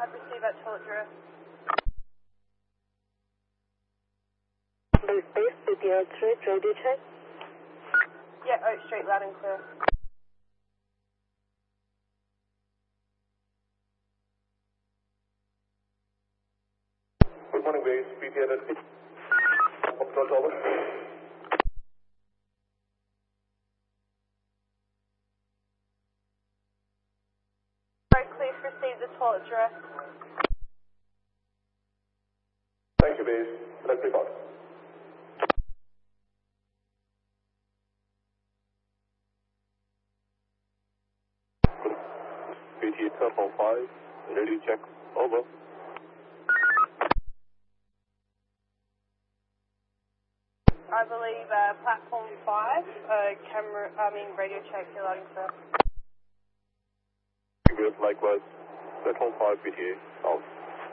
have received at toilet address. Base, BPR 3, radio check. Yeah, Oak Street, loud and clear. Good morning, base. BPR at 6. Control over. Alright, please receive the toilet address. Thank you, base. Let's report. BT 1205, radio check, over. I believe platform 5, radio check, you're loud and clear. Good, likewise. Platform 5, BTA, out.